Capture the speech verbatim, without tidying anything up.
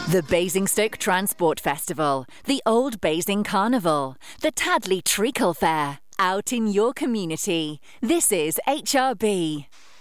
The Basingstoke Transport Festival, the Old Basing Carnival, the Tadley Treacle Fair, out in your community. This is H R B.